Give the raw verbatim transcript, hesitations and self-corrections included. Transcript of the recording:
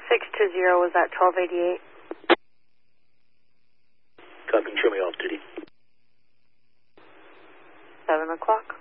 six two zero was at twelve eighty-eight. Copy, show me off duty. seven o'clock.